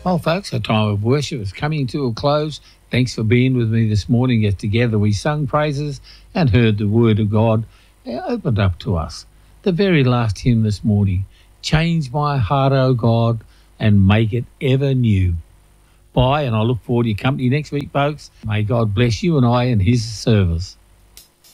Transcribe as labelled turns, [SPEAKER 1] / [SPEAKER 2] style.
[SPEAKER 1] Well, folks, our time of worship is coming to a close. Thanks for being with me this morning as together we sung praises and heard the word of God opened up to us. The very last hymn this morning, Change my heart, O God, and make it ever new. Bye, and I look forward to your company next week, folks. May God bless you and I in his service.